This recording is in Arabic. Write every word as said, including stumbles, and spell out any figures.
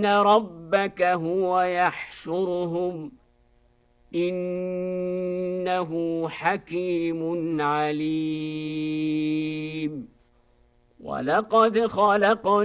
ربك هو يحشرهم إنه حكيم عليم ولقد خلقنا